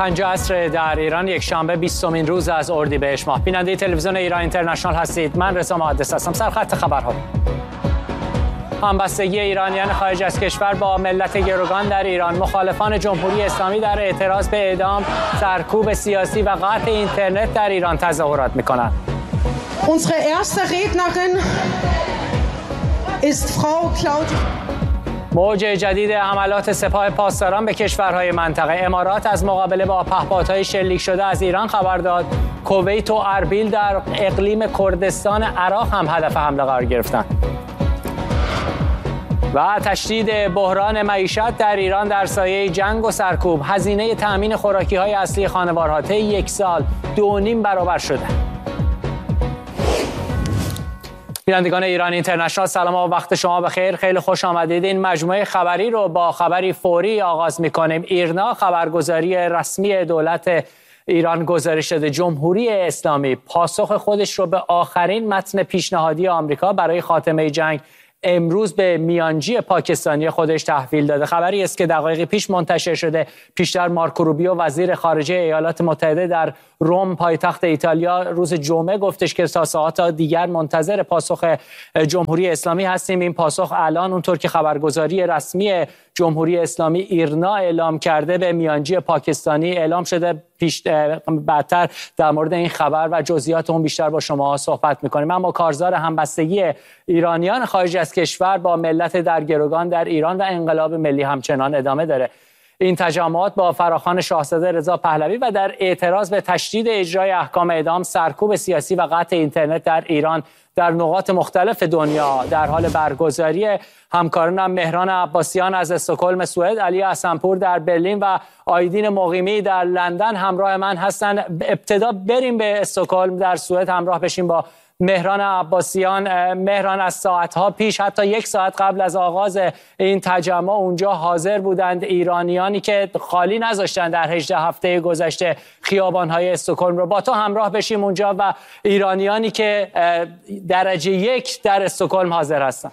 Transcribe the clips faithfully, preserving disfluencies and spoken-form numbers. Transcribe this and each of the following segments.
پنج عصر در ایران، یک شنبه بیستمین روز از اردیبهشت ماه. بیننده تلویزیون ایران اینترنشنال هستید. من رضا محدث هستم. سرخط خبرها: همبستگی ایرانیان خارج از کشور با ملت گروگان در ایران. مخالفان جمهوری اسلامی در اعتراض به اعدام، سرکوب سیاسی و قطع اینترنت در ایران تظاهرات می‌کنند. Unsere erste Rednerin ist Frau Claudia. موج جدید حملات سپاه پاسداران به کشورهای منطقه. امارات از مقابله با پهپادهای شلیک شده از ایران خبر داد. کویت و اربیل در اقلیم کردستان عراق هم هدف حمله قرار گرفتند. و تشدید بحران معیشت در ایران در سایه جنگ و سرکوب. هزینه تأمین خوراکی‌های اصلی خانوارها طی یک سال دو نیم برابر شده. بینندگان ایران اینترنشنال، سلام و وقت شما بخیر. خیلی خوش آمدید. این مجموعه خبری رو با خبری فوری آغاز می‌کنیم. ایرنا خبرگزاری رسمی دولت ایران گزارش داده جمهوری اسلامی پاسخ خودش رو به آخرین متن پیشنهادی آمریکا برای خاتمه جنگ امروز به میانجی پاکستانی خودش تحویل داده. خبری است که دقایقی پیش منتشر شده. پیشتر مارکو روبیو وزیر خارجه ایالات متحده در روم پایتخت ایتالیا روز جمعه گفتش که تا ساعات دیگر منتظر پاسخ جمهوری اسلامی هستیم. این پاسخ الان اونطور که خبرگزاری رسمی جمهوری اسلامی ایرنا اعلام کرده به میانجی پاکستانی اعلام شده. پیش بعدتر در مورد این خبر و جزئیات اون بیشتر با شما صحبت می‌کنیم. اما کارزار همبستگی ایرانیان خارج از کشور با ملت در گروگان در ایران و انقلاب ملی همچنان ادامه داره. این تجمعات با فراخوان شاهزاده رضا پهلوی و در اعتراض به تشدید اجرای احکام اعدام، سرکوب سیاسی و قطع اینترنت در ایران در نقاط مختلف دنیا در حال برگزاری. همکارانم مهران عباسیان از استکهلم سوئد، علی حسنپور در برلین و آیدین مقیمی در لندن همراه من هستند. ابتدا بریم به استکهلم در سوئد همراه بشیم با مهران عباسیان. مهران، از ساعتها پیش، حتی یک ساعت قبل از آغاز این تجمع اونجا حاضر بودند ایرانیانی که خالی نذاشتن در هجده هفته گذشته خیابان‌های استکهلم رو. با تو همراه بشیم اونجا و ایرانیانی که درجه یک در استکهلم حاضر هستن.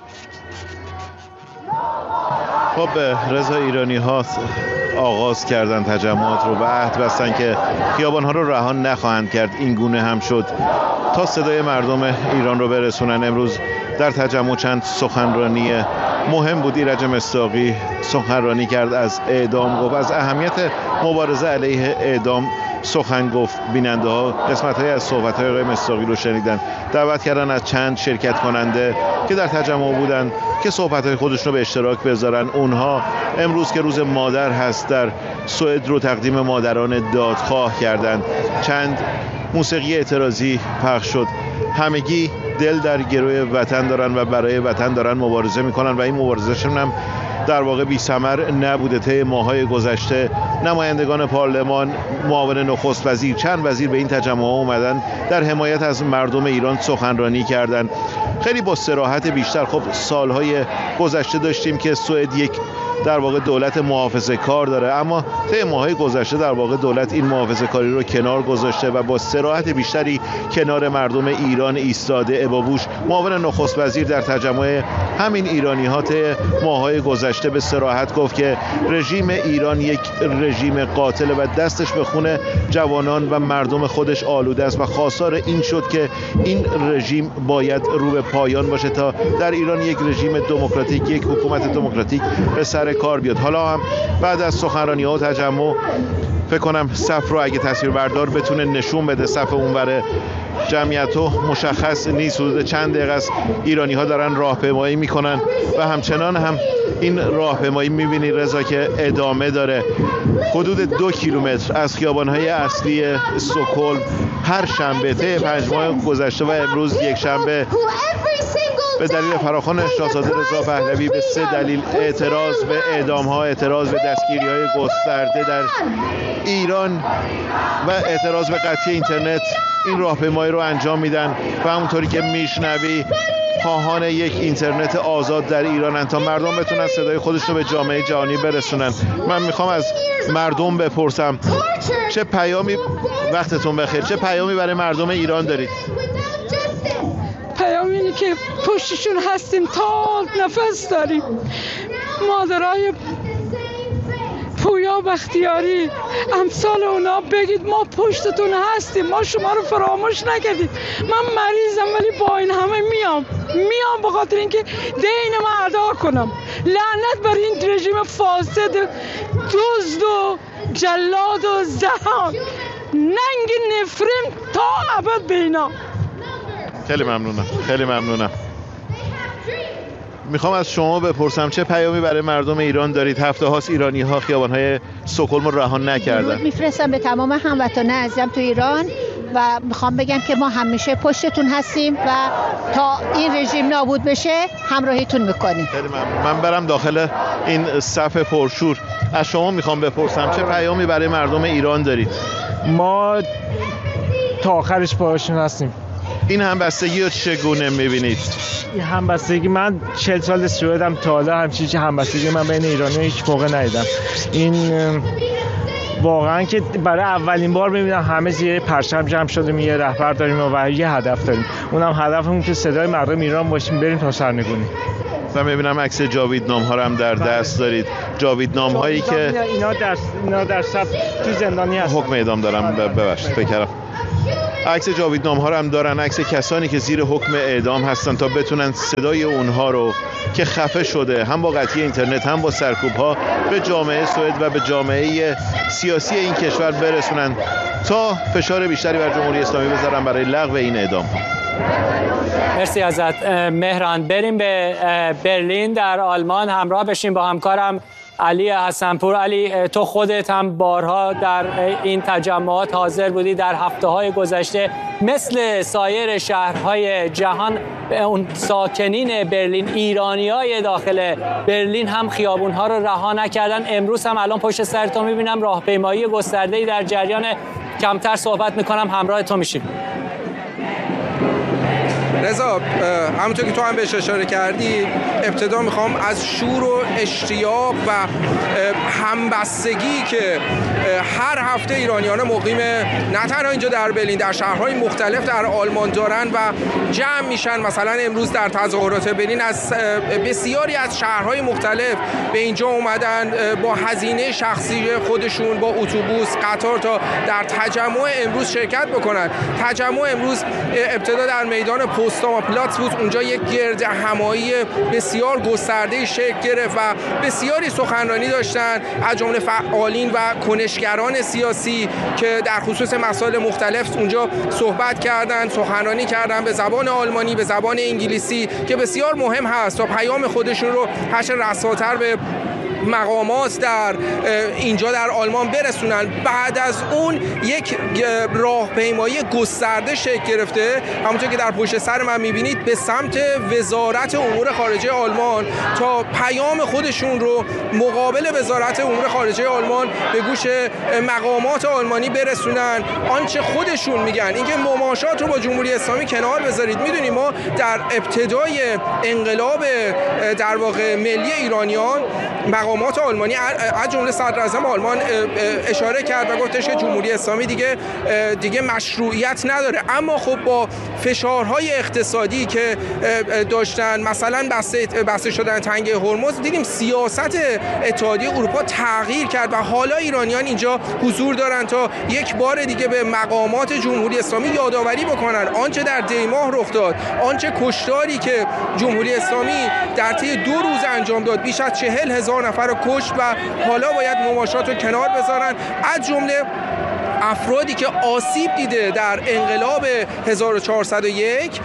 خب رضا، ایرانی ها آغاز کردن تجمعات رو و عهد بستن که خیابان ها رو رها نخواهند کرد. این گونه هم شد تا صدای مردم ایران رو برسونن. امروز در تجمع چند سخنرانی مهم بود. ایرج مصداقی سخنرانی کرد، از اعدام گفت، از اهمیت مبارزه علیه اعدام سخن گفت. بیننده ها قسمت های از صحبت های آقای مصداقی رو شنیدن. دعوت کردن از چند شرکت کننده که در تجمع بودن که صحبت های خودشون رو به اشتراک بذارن. اونها امروز که روز مادر هست در سوئد رو تقدیم مادران دادخواه کردند. چند موسیقی اعتراضی پخش شد. همگی دل در گروه وطن دارن و برای وطن دارن مبارزه میکنن و این مبارزهشون هم در واقع بی ثمر نبوده. طی ماه‌های گذشته نمایندگان پارلمان، معاون نخست وزیر، چند وزیر به این تجمع اومدن در حمایت از مردم ایران سخنرانی کردند. خیلی با صراحت بیشتر. خب سالهای گذشته داشتیم که سوئد یک در واقع دولت محافظه کار داره، اما طی ماه‌های گذشته در واقع دولت این محافظه کاری رو کنار گذاشته و با صراحت بیشتری کنار مردم ایران ایستاده. ابابوش، معاون نخست وزیر، در تجمع همین ایرانی ها طی ماه‌های گذشته به صراحت گفت که رژیم ایران یک رژیم قاتل و دستش به خون جوانان و مردم خودش آلوده است و خواستار این شد که این رژیم باید رو به پایان باشه تا در ایران یک رژیم دموکراتیک، یک حکومت دموکراتیک به سر کار بیاد. حالا هم بعد از سخنرانی‌ها و تجمع فکر کنم صف رو اگه تصویربردار بتونه نشون بده، صف اونور جمعیت رو مشخص نیست. حدود چند دقیقه است ایرانی‌ها دارن راهپیمایی میکنن و همچنان هم این راهپیمایی میبینی رضا که ادامه داره. حدود دو کیلومتر از خیابان‌های اصلی استکهلم هر شنبه طی پنج ماه گذشته و امروز یک شنبه به دلیل فراخوان شاهزاده رضا پهلوی به سه دلیل: اعتراض به اعدام‌ها، اعتراض به دستگیری‌های گسترده در ایران و اعتراض به قطعی اینترنت، این راهپیمایی رو انجام میدن و همونطوری که میشنوی خواهان یک اینترنت آزاد در ایرانن تا مردم بتونن صدای خودشون رو به جامعه جهانی برسونن. من میخوام از مردم بپرسم چه پیامی، وقتتون بخیر، چه پیامی برای مردم ایران دارید؟ پیام اینه که پشتشون هستیم تا نفس داریم. مادرای پویا رضا بختیاری امثال اونا بگید ما پشتتون هستیم، ما شما رو فراموش نکردیم. من مریضم ولی با این همه میام میام به خاطر اینکه دین ما ادا کنم. لعنت بر این رژیم فاسد دزد و جلاد و زهان، ننگ نفرین تا ابد بینا. خیلی ممنونم، خیلی ممنونم. میخوام از شما بپرسم چه پیامی برای مردم ایران دارید؟ هفته هاست ایرانی ها خیابان های استکهلم رو رها نکردن. میفرستم به تمام هموطنان عزیزم تو ایران و میخوام بگم که ما همیشه پشتتون هستیم و تا این رژیم نابود بشه همراهیتون میکنیم. خیلی ممنون. من برم داخل این صف پرشور. از شما میخوام بپرسم چه پیامی برای مردم ایران دارید؟ ما تا آخرش پاهاشون هستیم. این همبستگی رو چگونه میبینید؟ این همبستگی، من چهل سال سوئدم، تا حالا همچین همبستگی من بین ایرانی هیچ موقع ندیدم. این واقعا که برای اولین بار میبینم همه زیر پرچم جمع شدیم، یه رهبر داریم و یه هدف داریم، اونم هدفمون که صدای مردم ایران باشیم، بریم تا سرنگونی. و میبینم عکس جاویدنام ها رو هم در دست دارید. جاویدنام هایی که اینا در اینا در شب تو زندانی هستن. حکم اعدام دارم، ببخشید فکر کردم. عکس جاویدنام ها رو هم دارن، عکس کسانی که زیر حکم اعدام هستن تا بتونن صدای اونها رو که خفه شده هم با قطعی اینترنت هم با سرکوب ها به جامعه سوئد و به جامعه سیاسی این کشور برسونن تا فشار بیشتری بر جمهوری اسلامی بذارن برای لغو این اعدام ها. مرسی ازت مهران. بریم به برلین در آلمان همراه بشیم با همکارم علی حسنپور. علی، تو خودت هم بارها در این تجمعات حاضر بودی در هفته‌های گذشته. مثل سایر شهرهای جهان اون ساکنین برلین، ایرانیای داخل برلین هم خیابون‌ها رو رها نکردن. امروز هم الان پشت سر تو می‌بینم راهپیمایی گسترده‌ای در جریان. کمتر صحبت می‌کنم، همراه تو میشیم. رضا، همونطور که تو هم بهش اشاره کردی، ابتدا میخوام از شور و اشتیاق و همبستگی که هر هفته ایرانیان مقیم نه تنها اینجا در برلین، در شهرهای مختلف در آلمان دارن و جمع میشن. مثلا امروز در تظاهرات برلین از بسیاری از شهرهای مختلف به اینجا اومدن با هزینه شخصی خودشون، با اتوبوس، قطار، تا در تجمع امروز شرکت بکنن. تجمع امروز ابتدا در میدان پوستاما پلاتس بود. اونجا یک گرد همایی بسیار گسترده شکل گرفت و بسیاری سخنرانی داشتن، از جمله فعالین و کنشگران سیاسی که در خصوص مسائل مختلف اونجا صحبت کردند، سخنرانی کردند به زبان آلمانی، به زبان انگلیسی، که بسیار مهم هست تا پیام خودشون رو هرچه رساتر به مقامات در اینجا در آلمان برسونن. بعد از اون یک راهپیمایی گسترده شکل گرفته، همونطور که در پشت سر من میبینید، به سمت وزارت امور خارجه آلمان تا پیام خودشون رو مقابل وزارت امور خارجه آلمان به گوش مقامات آلمانی برسونن. آنچه خودشون میگن اینکه مماشات رو با جمهوری اسلامی کنار بذارید. میدونیم ما در ابتدای انقلاب در واقع ملی ایرانیان، مقامات آلمانی از جمله صدر اعظم آلمان اشاره کرد و گفتش که جمهوری اسلامی دیگه دیگه مشروعیت نداره. اما خب با فشارهای اقتصادی که داشتن، مثلا بسته بسته شدن تنگه هرمز، دیدیم سیاست اتحادیه اروپا تغییر کرد و حالا ایرانیان اینجا حضور دارن تا یک بار دیگه به مقامات جمهوری اسلامی یادآوری بکنن آنچه در دیماه رخ داد، آنچه کشتاری که جمهوری اسلامی در طی دو روز انجام داد، بیش از چهل هزار نفر رو کشت و حالا باید مماشات رو کنار بذارن. از جمله افرادی که آسیب دیده در انقلاب هزار و چهارصد و یک،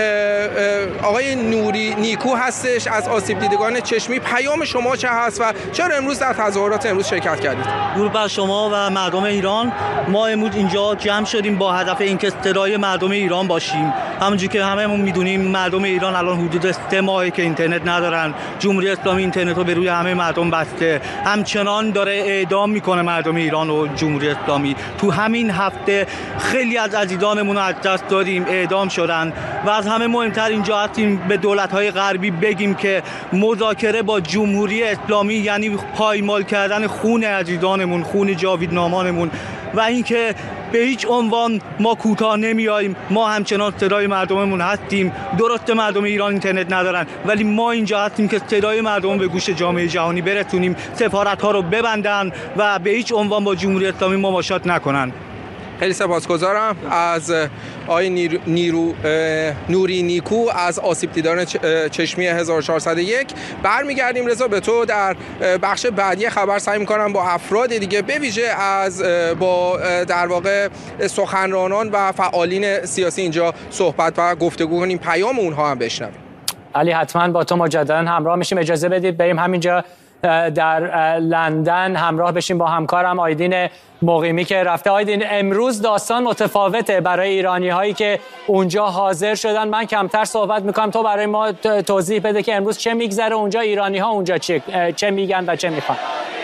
آقای نوری نیکو هستش از آسیب دیدگان چشمی. پیام شما چه هست و چرا امروز در تظاهرات امروز شرکت کردید؟ درود بر شما و مردم ایران. ما امروز اینجا جمع شدیم با هدف اینکه صدای مردم ایران باشیم. همونجوری که هممون میدونیم مردم ایران الان حدود سه ماهه که اینترنت ندارن. جمهوری اسلامی اینترنت رو به روی همه مردم بسته، همچنان داره اعدام میکنه مردم ایران و جمهوری اسلامی. تو همین هفته خیلی از عزیزانمون رو از دست دادیم، اعدام شدن و از همه مهمتر اینجا هستیم به دولت‌های غربی بگیم که مذاکره با جمهوری اسلامی یعنی پایمال کردن خون عزیزانمون، خون جاویدنامانمون و اینکه به هیچ عنوان ما کوتاه نمیاییم. ما همچنان صدای مردممون هستیم. درست مردم ایران اینترنت ندارن ولی ما اینجا هستیم که صدای مردم به گوش جامعه جهانی برسونیم، سفارت‌ها رو ببندن و به هیچ عنوان با جمهوری اسلامی مماشات نکنن. خیلی سپاسگزارم از آقای نیرو، نیرو نوری نیکو از آسیب دیداران چشمی هزار و چهارصد و یک. برمیگردیم رضا به تو در بخش بعدی خبر. سعی می‌کنم با افراد دیگه به ویژه از با در واقع سخنرانان و فعالین سیاسی اینجا صحبت و گفتگو کنیم، پیام اونها هم بشنویم. علی حتما با تو مجددا همراه میشیم. اجازه بدید بریم همینجا در لندن همراه بشیم با همکارم آیدین مقیمی که رفته. آیدین، امروز داستان متفاوته برای ایرانی هایی که اونجا حاضر شدن. من کمتر صحبت میکنم، تو برای ما توضیح بده که امروز چه میگذره اونجا، ایرانی ها اونجا چه, چه میگن و چه میخوان.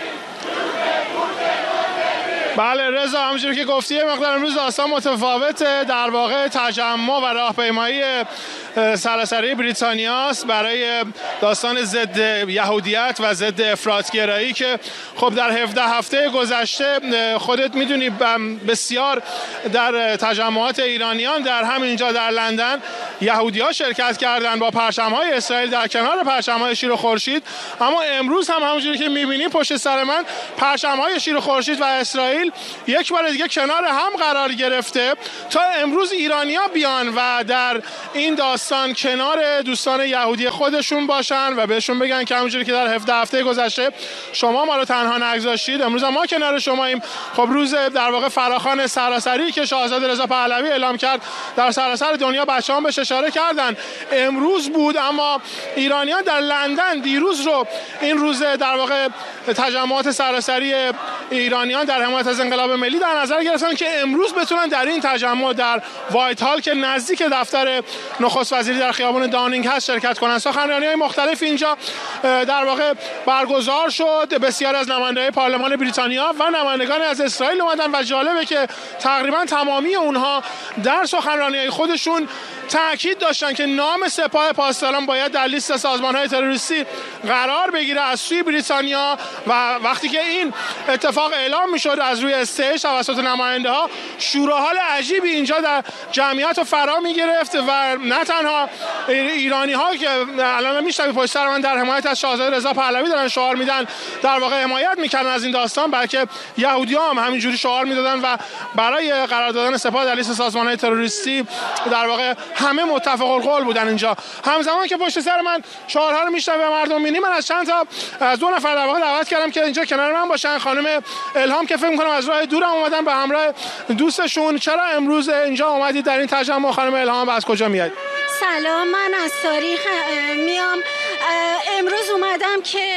بله رضا، همونجوری که گفتی مقدار امروز داستان متفاوته. در واقع تجمع و راهپیمایی سراسری بریتانیاست برای داستان ضد یهودیت و ضد افراط‌گرایی که خب در هفده هفته گذشته خودت میدونی بسیار در تجمعات ایرانیان در همینجا در لندن یهودی‌ها شرکت کردن با پرچم‌های اسرائیل در کنار پرچم‌های شیر و خورشید. اما امروز هم همونجوری که می‌بینی پشت سر من پرچم‌های شیر و خورشید و اسرائیل یک بار دیگه کنار هم قرار گرفته تا امروز ایرانی‌ها بیان و در این داستان کنار دوستان یهودی خودشون باشن و بهشون بگن که همونجوری که در هفده هفته گذشته شما ما رو تنها نگذاشتید، امروز ما کنار شماییم. خب روز در واقع فراخوان سراسری که شاهزاده رضا پهلوی اعلام کرد در سراسر دنیا بچه‌ها بهش اشاره کردن امروز بود، اما ایرانیان در لندن دیروز رو این روز در واقع تجمعات سراسری ایرانیان در حمایت از انقلاب ملی در نظر گرفتن که امروز بتونن در این تجمع در وایت هال که نزدیک دفتر نخست وزیری در خیابان دانینگ هست شرکت کنند. سخنرانی‌های مختلف اینجا در واقع برگزار شد. بسیار از نمایندگان پارلمان بریتانیا و نمایندگان از اسرائیل اومدن و جالبه که تقریبا تمامی اونها در سخنرانی‌های خودشون تاکید داشتن که نام سپاه پاسداران باید در لیست سازمان‌های تروریستی قرار بگیره از سوی بریتانیا و وقتی که این اتفاق اعلام می‌شد از روی استیج توسط نماینده‌ها شورحال عجیبی اینجا در جمعیت رو فرا می‌گرفت و نه تنها ایرانی‌ها که الان می‌شنوید پشت سر من در حمایت از شاهزاده رضا پهلوی دارن شعار میدن در واقع حمایت می‌کردن از این داستان، بلکه یهودی‌ها هم همینجوری شعار می‌دادن و برای قرار دادن سپاه در لیست سازمان‌های تروریستی در واقع همه متفق القول بودن اینجا. همزمان که پشت سر من شعارها رو میشنوه و مردم می‌بینی، من از چند تا از دو نفر در واقع دعوت کردم که اینجا کنار من باشن. خانم الهام که فکر می‌کنم از راه دورم اومدن به همراه دوستشون. چرا امروز اینجا اومدید در این تجمع؟ خانم الهام از کجا میاد؟ سلام، من از تاریخ میام. امروز اومدم که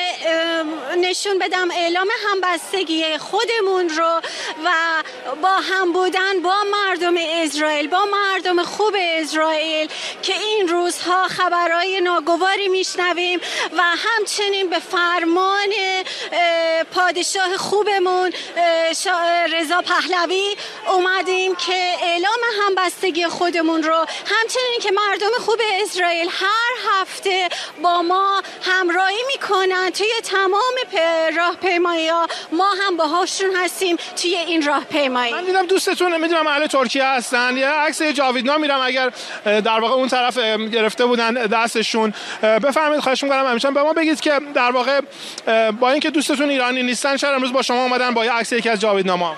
نشون بدم اعلام همبستگی خودمون رو و با هم بودن با مردم اسرائیل، با مردم خوب اسرائیل که این روزها خبرهای ناگواری میشنویم و همچنین به فرمان پادشاه خوبمون رضا پهلوی اومدیم که اعلام همبستگی خودمون رو، همچنین که مردم خوب اسرائیل هر هفته با ما همراهی میکنن توی تمام راهپیمایی‌ها، ما هم باهاشون هستیم توی این راهپیمایی. من دیدم دوستتون میدونم اهل ترکیه هستن، یه عکس جاویدنا میرم اگر در واقع اون طرف گرفته بودن دستشون. بفرمایید، خواهش میکنم همیشه به ما بگید که در واقع با اینکه دوستتون ایرانی نیستن چرا امروز با شما اومدن با یه عکس یکی از جاویدناما؟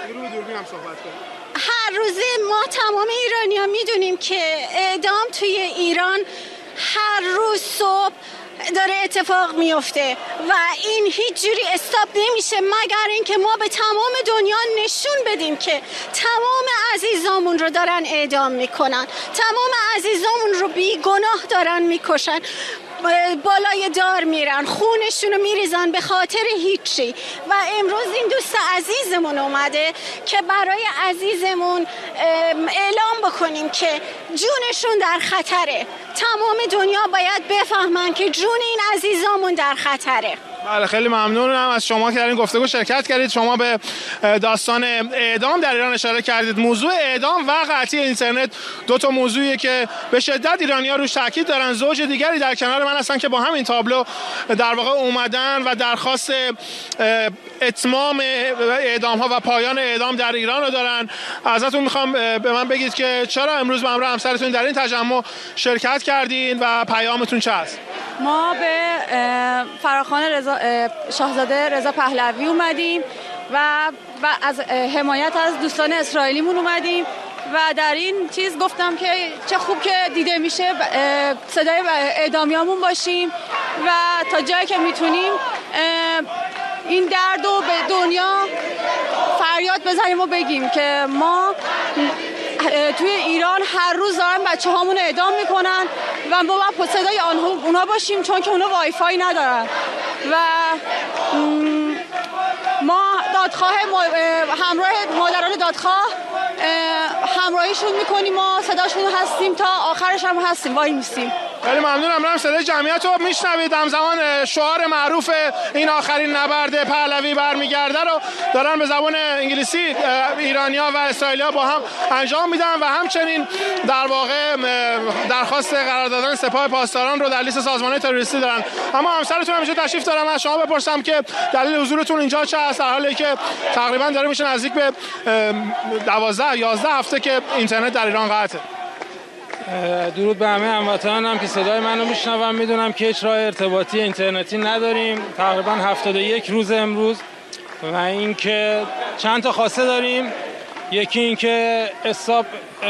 هر روزه ما تمام ایرانی‌ها میدونیم که اعدام توی ایران هر روز صبح داره اتفاق میفته و این هیچ جوری استاپ نمیشه مگر اینکه ما به تمام دنیا نشون بدیم که تمام عزیزامون رو دارن اعدام میکنن، تمام عزیزامون رو بیگناه دارن میکشن، بالای دار میرن، خونشون رو میریزن به خاطر هیچی. و امروز این دوست عزیزمون اومده که برای عزیزمون اعلام بکنیم که جونشون در خطره. تمام دنیا باید بفهمن که جون این عزیزامون در خطره. بله خیلی ممنونم از شما که در این گفتگو شرکت کردید. شما به داستان اعدام در ایران اشاره کردید. موضوع اعدام و قطعی اینترنت دو تا موضوعیه که به شدت ایرانی‌ها روش تاکید دارن. زوج دیگری در کنار من هستن که با همین تابلو در واقع اومدن و درخواست اتمام اعدام ها و پایان اعدام در ایران رو دارن. ازتون میخوام به من بگید که چرا امروز به همراه همسرتون در این تجمع شرکت کردین و پیامتون چه است؟ ما به فراخوان رضا شاهزاده رضا پهلوی اومدیم و و از حمایت از دوستان اسرائیلیمون اومدیم و در این چیز گفتم که چه خوب که دیده میشه صدای اعدامیامون باشیم و تا جایی که میتونیم این درد رو به دنیا فریاد بزنیم و بگیم که ما توی ایران هر روز دارن بچه هامون اعدام میکنن و ما باید صدای اونا باشیم چون که اونا وای فای ندارن و ما دادخواه همراه مادران دادخواه همراهیشون میکنیم و صداشون هستیم تا آخرش هم هستیم وای میستیم. خیلی ممنونم. هم صدای جمعیت رو میشنوید. همزمان شعار معروف این آخرین نبرد پهلوی برمیگرده رو دارن به زبان انگلیسی ایرانی‌ها و اسرائیلی‌ها با هم انجام میدن و همچنین در واقع درخواست قرار دادن سپاه پاسداران رو در لیست سازمان‌های تروریستی دارن. اما همسرتون همیشه تشریف دارم از شما بپرسم که دلیل حضورتون اینجا چه است در حالی که تقریبا داره میشه نزدیک به دوازده یازده هفته که اینترنت در ایران قطعه. درود به همه هموطنانم که صدای منو میشنون. میدونم که هیچ راه ارتباطی اینترنتی نداریم تقریبا هفتاد و یک روز امروز و اینکه چند تا خواسته داریم. یکی اینکه حساب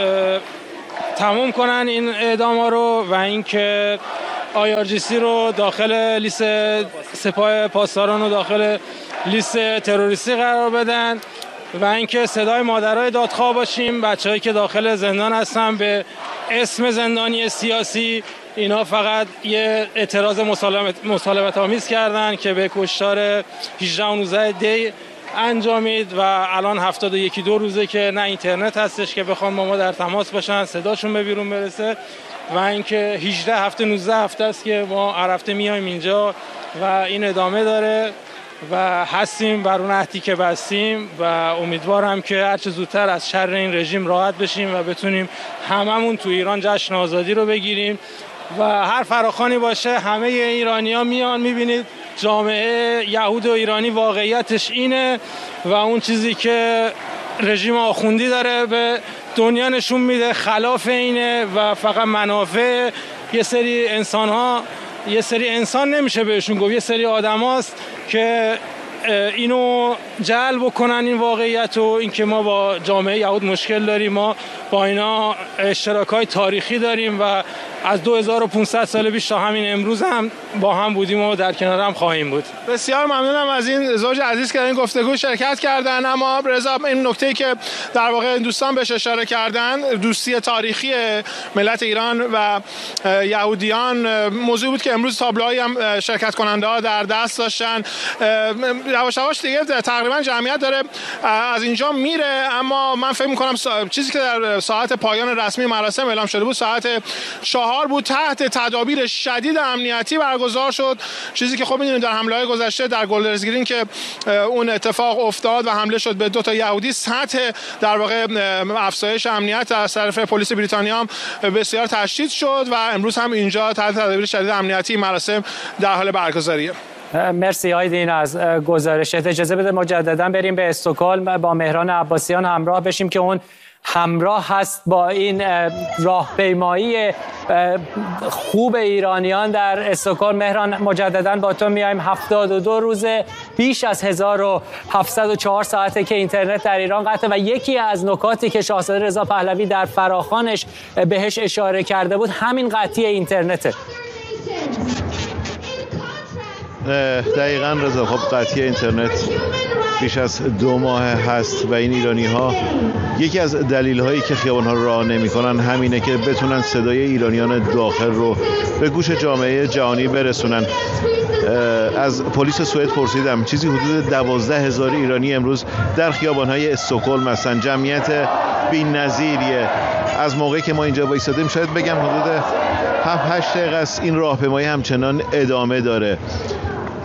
تموم کنن این اعداما رو و اینکه آی آر جی سی رو داخل لیست سپاه پاسداران رو داخل لیست تروریستی قرار بدن و اینکه صدای مادرای دادخواه باشیم. بچه‌هایی که داخل زندان هستن به اسم زندانی سیاسی اینا فقط یه اعتراض مصالحت آمیز کردن که به کشتار هجده و نوزده دی انجامید و الان هفتاد و یکی دو روزه که نه اینترنت هستش که بخوان با ما در تماس باشن صداشون به بیرون برسه و اینکه هجده هفته نوزده هفته است که ما هر هفته میایم اینجا و این ادامه داره و هستیم بر اون عهدی که بستیم و امیدوارم که هرچه زودتر از شر این رژیم راحت بشیم و بتونیم هممون تو ایران جشن آزادی رو بگیریم و هر فراخوانی باشه همه ایرانی‌ها میان. میبینید جامعه یهود و ایرانی واقعیتش اینه و اون چیزی که رژیم آخوندی داره به دنیا نشون میده خلاف اینه و فقط منافع یه سری انسان‌ها یه سری انسان نمیشه بهشون گفت، یه سری آدم هاست که اینو جلب بکنن این واقعیت و اینکه ما با جامعه یهود مشکل داریم. ما با اینا اشتراکای تاریخی داریم و از دو هزار و پانصد سال پیش تا همین امروز هم با هم بودیم و در کنار هم خواهیم بود. بسیار ممنونم از این زوج عزیز که در این گفتگو شرکت کردن. اما رضا این نکته‌ای که در واقع دوستان بهش اشاره کردن دوستی تاریخی ملت ایران و یهودیان موضوع بود که امروز تابلوهایی هم شرکت کننده ها در دست داشتن. یواش یواش دیگه تقریبا جمعیت داره از اینجا میره اما من فکر می‌کنم چیزی که در ساعت پایان رسمی مراسم اعلام شده بود ساعت چهار بود تحت تدابیر شدید امنیتی برگزار شد. چیزی که خب می‌دونید در حمله‌های گذشته در گلدرز گرین که اون اتفاق افتاد و حمله شد به دو تا یهودی سطح در واقع افزایش امنیت از طرف پلیس بریتانیا هم بسیار تشدید شد و امروز هم اینجا تحت تدابیر شدید امنیتی مراسم در حال برگزاریه. مرسی آیدین از گزارشت. اجازه بده مجددا بریم به استکهلم با مهران عباسیان همراه بشیم که اون همراه هست با این راهپیمایی خوب ایرانیان در استکهلم. مهران مجددا با تو میایم. هفتاد و دو روزه بیش از هزار و هفتصد و چهار ساعته که اینترنت در ایران قطعه و یکی از نکاتی که شاهزاده رضا پهلوی در فراخوانش بهش اشاره کرده بود همین قطعی اینترنته. دقیقاً رضا، خب قطعی اینترنت بیش از دو ماه هست و این ایرانی ها یکی از دلیل هایی که خیابان ها رو راه نمی کنن همینه که بتونن صدای ایرانیان داخل رو به گوش جامعه جهانی برسونن. از پلیس سوئد پرسیدم چیزی حدود دوازده هزار ایرانی امروز در خیابان های استکهلم هستن. جمعیت بی‌نظیریه. از موقعی که ما اینجا وایسادیم شاید بگم حدود هفت هشت دقیقه است این راهپیمایی همچنان ادامه داره.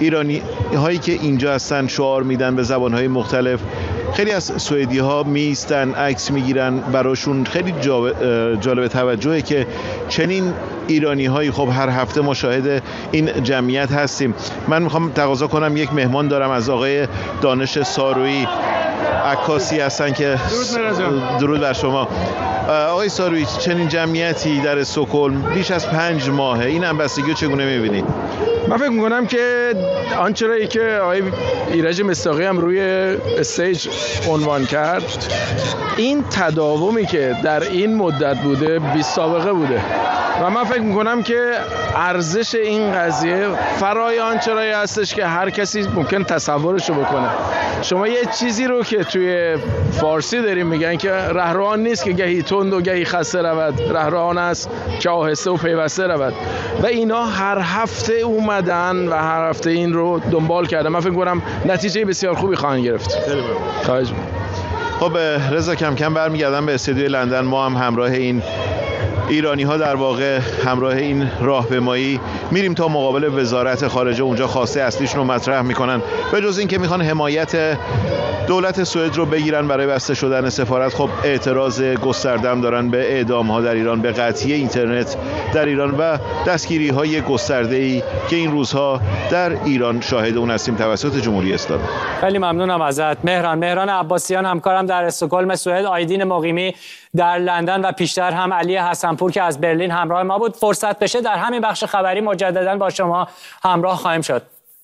ایرانی هایی که اینجا هستن شعار میدن به زبان های مختلف. خیلی از سوئدی ها میستن عکس میگیرن، براشون خیلی جالب توجهه که چنین ایرانی هایی خب هر هفته ما شاهد این جمعیت هستیم. من میخوام تقاضا کنم، یک مهمان دارم از آقای دانش سارویی، عکاسی هستن که درود, درود بر شما. آقای سارویی، چنین جمعیتی در استکهلم بیش از پنج ماهه، این همبستگی رو چگونه میبینید؟ من فکر میکنم که آنچه رایی که آقای ایرج مصداقی هم روی استیج عنوان کرد، این تداومی که در این مدت بوده بی سابقه بوده و من فکر میکنم که ارزش این قضیه فرای آنچه رایی هستش که هر کسی ممکن تصورشو بکنه. شما یه چیزی رو که توی فارسی داریم میگن که رهروان نیست که گهی تند و گهی خسته رود، رهروان است که آهسته و پیوسته رود، و اینا هر هفته اومدن و هر هفته این رو دنبال کردن. من فکر کنم نتیجه بسیار خوبی خواهند گرفت. خواهش می‌کنم. خب رضا، کم کم برمیگردم به استودیوی لندن. ما هم همراه این ایرانی ها در واقع همراه این راهپیمایی میریم تا مقابل وزارت خارجه، اونجا خواسته اصلیشون رو مطرح میکنن. به جز این که میخوان حمایت دولت سوئد رو بگیرن برای بسته شدن سفارت، خب اعتراض گسترده‌ام دارن به اعدام ها در ایران، به قطعی اینترنت در ایران و دستگیری های گسترده‌ای که این روزها در ایران شاهد اون هستیم توسط جمهوری اسلامی. خیلی ممنونم ازت مهران. مهران عباسیان همکارم در استکهلم سوئد، آیدین مقیمی در لندن و پیشتر هم علی حسنپور که از برلین همراه ما بود. فرصت بشه در همین بخش خبری مجددا با شما همراه خواهیم شد.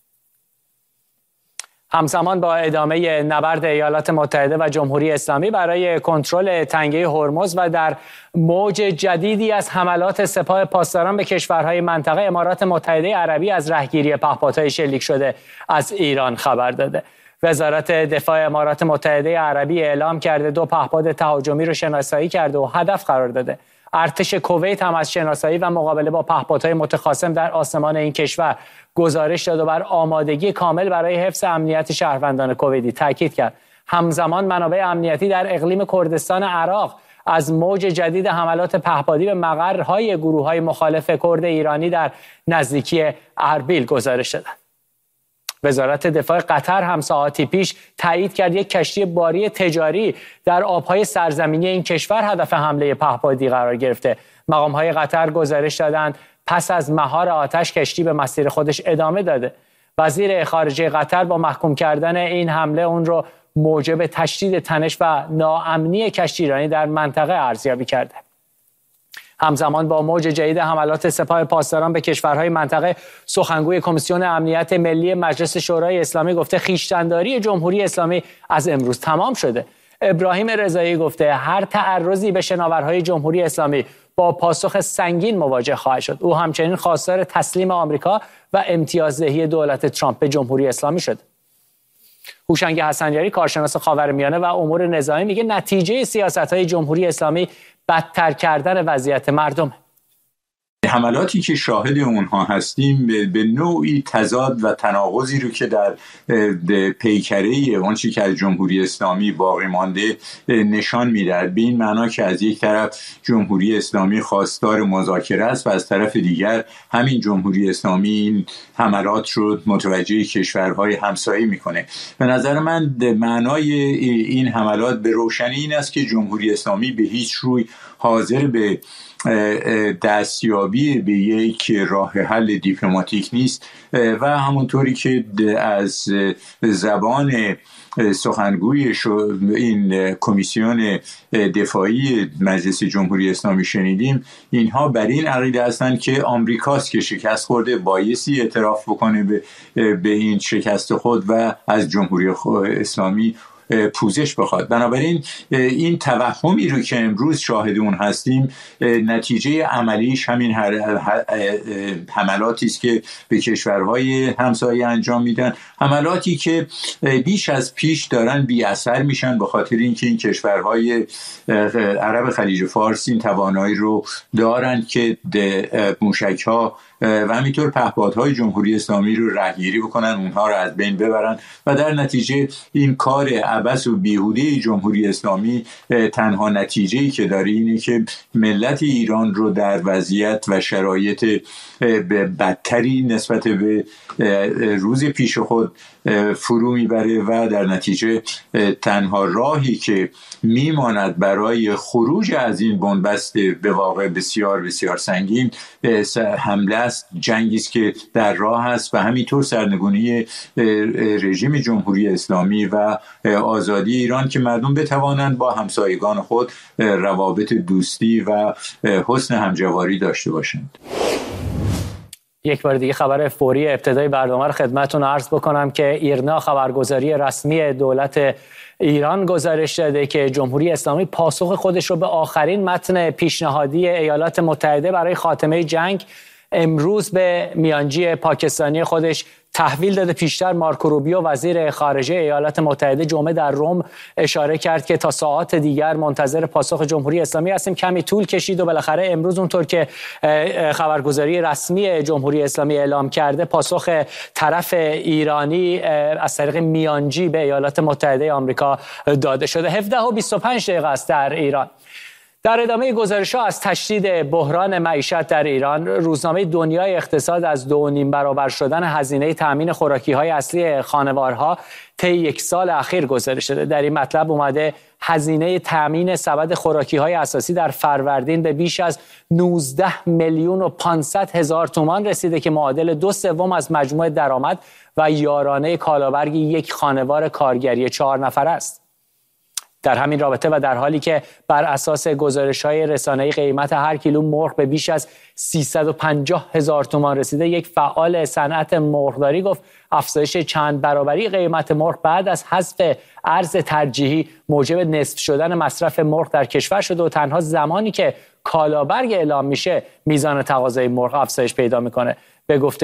همزمان با ادامه نبرد ایالات متحده و جمهوری اسلامی برای کنترل تنگه هرمز و در موج جدیدی از حملات سپاه پاسداران به کشورهای منطقه، امارات متحده عربی از رهگیری پهپادهای شلیک شده از ایران خبر داده. وزارت دفاع امارات متحده عربی اعلام کرده دو پهپاد تهاجمی رو شناسایی کرده و هدف قرار داده. ارتش کویت هم از شناسایی و مقابله با پهپادهای متخاصم در آسمان این کشور گزارش داد و بر آمادگی کامل برای حفظ امنیت شهروندان کویتی تاکید کرد. همزمان منابع امنیتی در اقلیم کردستان عراق از موج جدید حملات پهپادی به مقرهای گروه‌های مخالف کرد ایرانی در نزدیکی اربیل گزارش دادند. وزارت دفاع قطر هم ساعاتی پیش تایید کرد یک کشتی باری تجاری در آبهای سرزمینی این کشور هدف حمله پهپادی قرار گرفته. مقام‌های قطر گزارش دادند پس از مهار آتش کشتی به مسیر خودش ادامه داده. وزیر خارجه قطر با محکوم کردن این حمله اون رو موجب تشدید تنش و ناامنی کشتی ایرانی در منطقه ارزیابی کرده. همزمان با موج جدید حملات سپاه پاسداران به کشورهای منطقه، سخنگوی کمیسیون امنیت ملی مجلس شورای اسلامی گفته خویشتن‌داری جمهوری اسلامی از امروز تمام شده. ابراهیم رضایی گفته هر تعرضی به شناورهای جمهوری اسلامی با پاسخ سنگین مواجه خواهد شد. او همچنین خواستار تسلیم آمریکا و امتیازدهی دولت ترامپ به جمهوری اسلامی شد. هوشنگ حسنجاری کارشناس خاورمیانه و امور نظامی میگه نتیجه سیاست‌های جمهوری اسلامی بدتر کردن وضعیت مردم. حملاتی که شاهد اونها هستیم به نوعی تضاد و تناقضی رو که در پیکره اون چیزی که از جمهوری اسلامی باقی مانده نشان میدهد، به این معنا که از یک طرف جمهوری اسلامی خواستار مذاکره است و از طرف دیگر همین جمهوری اسلامی این حملات رو متوجه کشورهای همسایه میکنه. به نظر من معنای این حملات به روشنی این است که جمهوری اسلامی به هیچ روی حاضر به دستیابی به یک راه حل دیپلماتیک نیست و همونطوری که از زبان سخنگوی این کمیسیون دفاعی مجلس جمهوری اسلامی شنیدیم، اینها بر این عقیده هستند که آمریکاست که شکست خورده، بایستی اعتراف بکنه به, به این شکست خود و از جمهوری اسلامی پوزش بخواد. بنابراین این توهمی رو که امروز شاهد اون هستیم نتیجه عملیش همین حملاتی است که به کشورهای همسایه انجام میدن، حملاتی که بیش از پیش دارن بی اثر میشن به خاطر اینکه این کشورهای عرب خلیج فارس این توانایی رو دارن که موشک‌ها و همینطور پهپادهای جمهوری اسلامی رو رهگیری بکنن، اونها رو از بین ببرن و در نتیجه این کار عبث و بیهوده جمهوری اسلامی تنها نتیجه‌ای که داره اینه که ملت ایران رو در وضعیت و شرایط بدتری نسبت به روز پیش خود فرو میبره و در نتیجه تنها راهی که میماند برای خروج از این بنبست به واقع بسیار بسیار سنگین حمله است، جنگی است که در راه است و همینطور سرنگونی رژیم جمهوری اسلامی و آزادی ایران که مردم بتوانند با همسایگان خود روابط دوستی و حسن همجواری داشته باشند. یک بار دیگه خبر فوری ابتدای برنامه رو خدمتتون عرض بکنم که ایرنا خبرگزاری رسمی دولت ایران گزارش داده که جمهوری اسلامی پاسخ خودش رو به آخرین متن پیشنهادی ایالات متحده برای خاتمه جنگ امروز به میانجی پاکستانی خودش تحویل داده. پیشتر مارکو روبیو وزیر خارجه ایالات متحده جمعه در روم اشاره کرد که تا ساعات دیگر منتظر پاسخ جمهوری اسلامی هستیم. کمی طول کشید و بالاخره امروز اونطور که خبرگزاری رسمی جمهوری اسلامی اعلام کرده پاسخ طرف ایرانی از طریق میانجی به ایالات متحده آمریکا داده شده. هفده و بیست و پنج دقیقه است در ایران. در ادامه گزارش‌ها از تشدید بحران معیشت در ایران، روزنامه دنیای اقتصاد از دو و نیم برابر شدن هزینه تامین خوراکی‌های اصلی خانوارها طی یک سال اخیر گزارش شده. در این مطلب اومده هزینه تامین سبد خوراکی‌های اساسی در فروردین به بیش از نوزده میلیون و پانصد هزار تومان رسیده که معادل دو سوم از مجموع درآمد و یارانه کالابرگ یک خانوار کارگری چهار نفر است. در همین رابطه و در حالی که بر اساس گزارش‌های رسانه‌ای قیمت هر کیلو مرغ به بیش از سیصد و پنجاه هزار تومان رسیده، یک فعال صنعت مرغداری گفت افزایش چند برابری قیمت مرغ بعد از حذف ارز ترجیحی موجب نصف شدن مصرف مرغ در کشور شده و تنها زمانی که کالابرگ اعلام میشه میزان تقاضای مرغ افزایش پیدا میکنه. به گفته